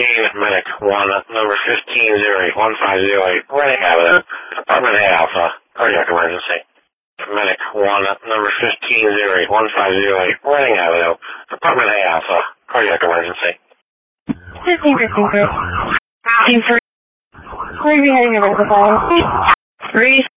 Medic 1, number 1508-1508, Reading Avenue, Apartment A Alpha, cardiac emergency. Medic 1, number 1508-1508, Reading Avenue, Apartment A Alpha, cardiac emergency. Team 3. Where are you heading over the phone? 3